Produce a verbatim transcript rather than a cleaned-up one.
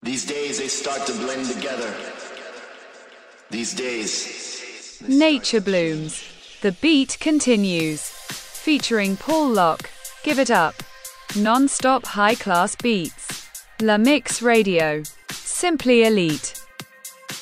These days they start to blend together. These days. Nature blooms. The beat continues. Featuring Paul Locke. Give it up. Non-stop high-class beats. La Mix Radio. Simply elite.